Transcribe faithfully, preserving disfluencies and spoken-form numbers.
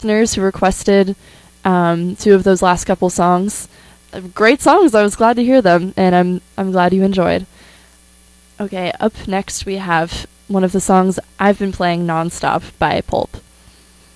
listeners who requested um, two of those last couple songs. Great songs. I was glad to hear them, and I'm I'm glad you enjoyed. Okay, up next we have one of the songs I've been playing nonstop by Pulp.